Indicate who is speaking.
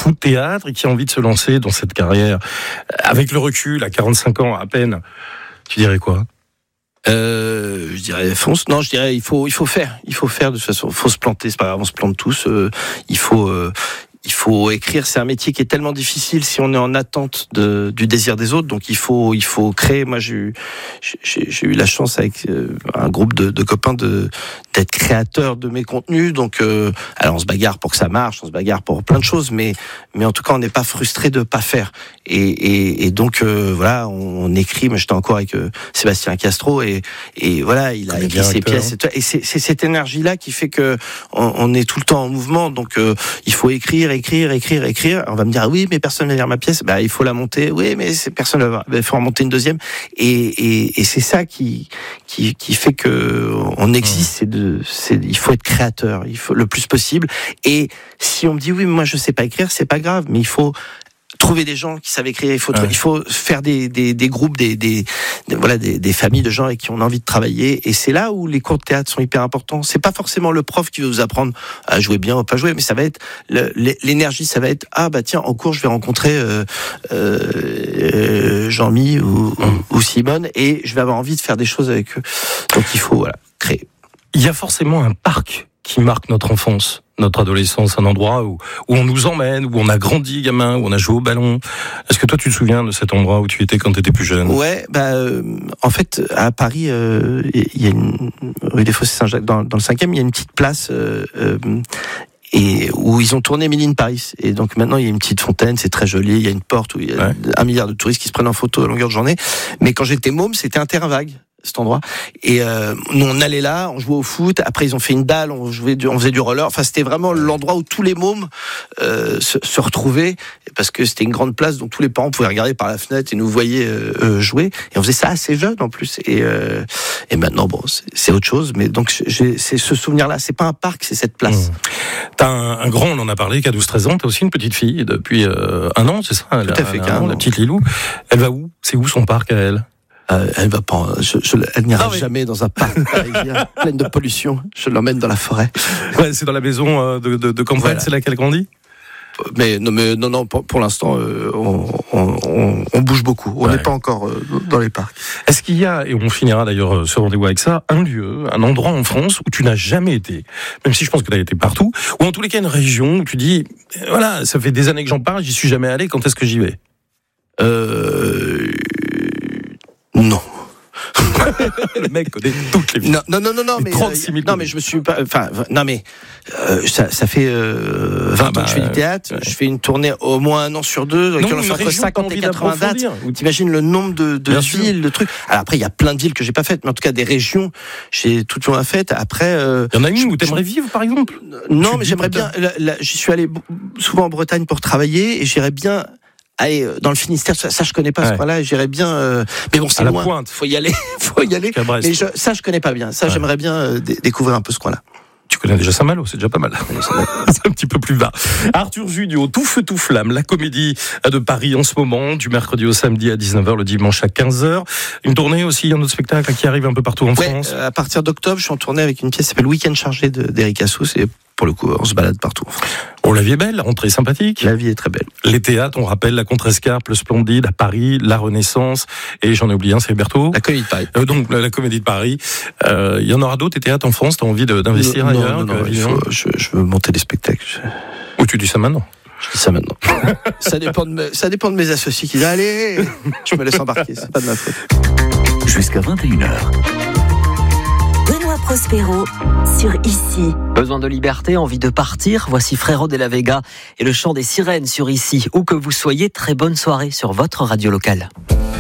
Speaker 1: fou de théâtre et qui a envie de se lancer dans cette carrière, avec le recul, à 45 ans à peine, tu dirais quoi ?
Speaker 2: Je dirais fonce. Non, je dirais il faut faire de toute façon. Il faut se planter, c'est pas grave, on se plante tous. Il faut écrire. C'est un métier qui est tellement difficile si on est en attente du désir des autres. Donc il faut créer. Moi, j'ai eu la chance avec un groupe de copains d'être créateur de mes contenus. Donc, alors on se bagarre pour que ça marche, on se bagarre pour plein de choses, mais en tout cas, on n'est pas frustré de pas faire. Et donc voilà, on écrit. Moi, j'étais encore avec Sébastien Castro et voilà, il a écrit ses pièces. Et c'est cette énergie-là qui fait que on est tout le temps en mouvement. Donc il faut écrire. On va me dire oui, mais personne ne va lire ma pièce. Bah il faut la monter. Oui, mais personne ne va. Il faut en monter une deuxième. Et c'est ça qui fait que on existe. Il faut être créateur. Il faut le plus possible. Et si on me dit oui, mais moi je sais pas écrire, c'est pas grave. Mais il faut trouver des gens qui savent écrire. Il faut faire des groupes, des familles de gens avec qui on a envie de travailler. Et c'est là où les cours de théâtre sont hyper importants. C'est pas forcément le prof qui va vous apprendre à jouer bien ou pas jouer, mais ça va être l'énergie. Ça va être tiens, en cours je vais rencontrer Jean-Mi ou Simone et je vais avoir envie de faire des choses avec eux. Donc il faut créer.
Speaker 1: Il y a forcément un parc qui marque notre enfance, notre adolescence, un endroit où on nous emmène, où on a grandi gamin, où on a joué au ballon. Est-ce que toi tu te souviens de cet endroit où tu étais quand tu étais plus jeune ?
Speaker 2: Ouais, en fait à Paris, il y a une rue des Fossés Saint-Jacques dans le 5e, il y a une petite place et où ils ont tourné Emily in Paris. Et donc maintenant il y a une petite fontaine, c'est très joli, il y a une porte où il y a 1 milliard de touristes qui se prennent en photo à longueur de journée. Mais quand j'étais môme, c'était un terrain vague, cet endroit. Et nous on allait là, on jouait au foot. Après ils ont fait une dalle, on faisait du roller. Enfin c'était vraiment l'endroit où tous les mômes se retrouvaient parce que c'était une grande place, donc tous les parents pouvaient regarder par la fenêtre et nous voyaient jouer. Et on faisait ça assez jeune en plus. Et maintenant bon c'est autre chose. Mais donc c'est ce souvenir-là. C'est pas un parc, c'est cette place.
Speaker 1: T'as un grand, on en a parlé, qui a 12-13 ans. T'as aussi une petite fille depuis 1 an, c'est ça ?
Speaker 2: Tout à fait, carrément.
Speaker 1: La petite Lilou. Elle va où ? C'est où son parc à elle ?
Speaker 2: Elle va pas. Elle n'ira jamais dans un parc parisien plein de pollution. Je l'emmène dans la forêt.
Speaker 1: Ouais, c'est dans la maison de campagne, voilà. C'est là qu'elle grandit.
Speaker 2: Mais non. Pour l'instant, on bouge beaucoup. On n'est pas encore dans les parcs.
Speaker 1: Est-ce qu'il y a, et on finira d'ailleurs ce rendez-vous avec ça, un lieu, un endroit en France où tu n'as jamais été, même si je pense que tu as été partout, ou en tous les cas une région où tu dis, voilà, ça fait des années que j'en parle, j'y suis jamais allé. Quand est-ce que j'y vais ?
Speaker 2: Non.
Speaker 1: Le mec connaît toutes les villes.
Speaker 2: Non, mais
Speaker 1: 36 000
Speaker 2: mais je me suis pas. Enfin, non, mais ça fait 20 ans que je fais du théâtre. Je fais une tournée au moins 1 an sur 2. Donc on fait entre 50 et 80 dates. T'imagines le nombre de villes, de trucs. Alors après, il y a plein de villes que j'ai pas faites, mais en tout cas des régions, j'ai toutes faites. Après,
Speaker 1: il y en a une où t'aimerais vivre, par exemple ?
Speaker 2: Non, mais j'aimerais bien. J'y suis allé souvent en Bretagne pour travailler, et j'irais bien. Allez, dans le Finistère, ça je connais pas ce coin-là, j'irais bien. Mais bon, c'est loin. Pointe. Faut y aller. Mais ça je connais pas bien. Ça j'aimerais bien découvrir un peu ce coin-là.
Speaker 1: Tu connais déjà Saint-Malo, c'est déjà pas mal. C'est un petit peu plus bas. Arthur Judio, Tout feu tout flamme, la comédie de Paris en ce moment, du mercredi au samedi à 19h, le dimanche à 15h. Une tournée aussi, un autre spectacle qui arrive un peu partout en France.
Speaker 2: À partir d'octobre, je suis en tournée avec une pièce qui s'appelle Week-end chargé d'Eric Assous, et pour le coup, on se balade partout en France.
Speaker 1: Oh, la vie est belle, la rentrée sympathique.
Speaker 2: La vie est très belle.
Speaker 1: Les théâtres, on rappelle la Contrescarpe, le Splendide à Paris, la Renaissance, et j'en ai oublié un, c'est Berthaud.
Speaker 2: La Comédie de Paris.
Speaker 1: Donc la Comédie de Paris. Il y en aura d'autres, des théâtres en France, t'as envie d'investir ailleurs?
Speaker 2: Non, je veux monter des spectacles.
Speaker 1: Ou tu dis ça maintenant?
Speaker 2: Je dis ça maintenant. ça dépend de mes associés qui disent allez, je me laisse embarquer, c'est pas de ma faute.
Speaker 3: Jusqu'à 21h.
Speaker 4: Benoît Prospero sur Ici.
Speaker 5: Besoin de liberté, envie de partir, voici Frérot de la Vega et le chant des sirènes sur Ici. Où que vous soyez, très bonne soirée sur votre radio locale.